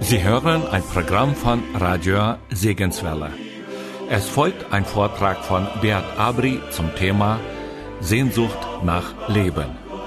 Sie hören ein Programm von Radio Segenswelle. Es folgt ein Vortrag von Beat Abri zum Thema Sehnsucht nach Leben.